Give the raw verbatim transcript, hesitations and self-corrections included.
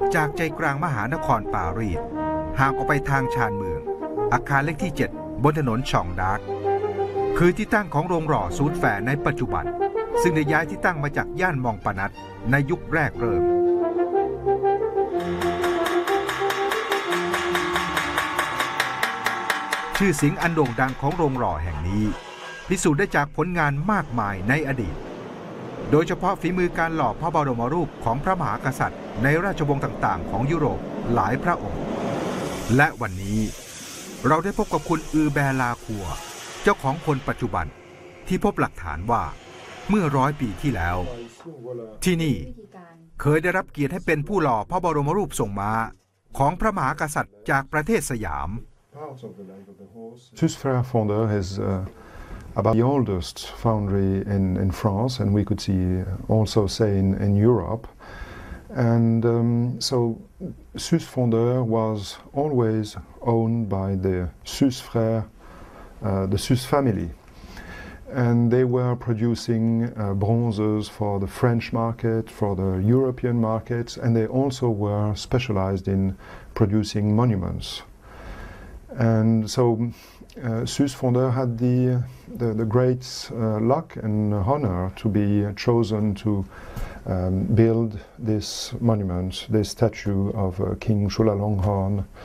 จากใจกลางมหานครปารีสห่างออกไปทางชานเมืองอาคารเลขที่เจ็ดบนถนนช่องดาร์กคือที่ตั้งของโรงหล่อซูดแฟร์ในปัจจุบันซึ่งได้ย้ายที่ตั้งมาจากย่านมองปานัสในยุคแรกเริ่มชื่อเสียงอันโด่งดังของโรงหล่อแห่งนี้พิสูจน์ได้จากผลงานมากมายในอดีตโดยเฉพาะฝีมือการหล่อพระบรมรูปของพระมหากษัตริย์ในราชวงศ์ต่างๆของยุโรปหลายพระองค์และวันนี้เราได้พบกับคุณอือแบลาคัวเจ้าของคนปัจจุบันที่พบหลักฐานว่าเมื่อร้อยปีที่แล้วที่นี่เคยได้รับเกียรติให้เป็นผู้หล่อพระบรมรูปทรงม้าของพระมหากษัตริย์จากประเทศสยาม Suze Frères Fondeur is uh, about the oldest foundry in, in France, and we could see also say in, in Europe. And um, so Suze Fondeur was always owned by the Suze Frères, uh, the Suze family. And they were producing uh, bronzes for the French market, for the European markets, and they also were specialized in producing monuments. And so uh, Suze Fondeur had the, the, the great uh, luck and honor to be chosen to um, build this monument, this statue of uh, King Chulalongkorn